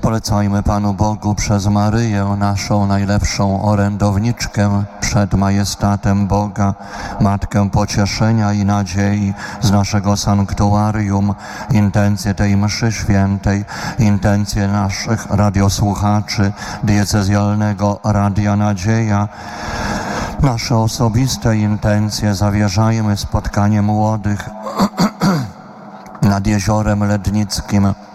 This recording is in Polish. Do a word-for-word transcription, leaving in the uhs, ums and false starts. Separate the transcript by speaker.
Speaker 1: Polecajmy Panu Bogu przez Maryję, naszą najlepszą orędowniczkę przed majestatem Boga, Matkę pocieszenia i nadziei z naszego sanktuarium, intencje tej mszy świętej, intencje naszych radiosłuchaczy diecezjalnego Radia Nadzieja, nasze osobiste intencje zawierzajmy spotkanie młodych nad Jeziorem Lednickim.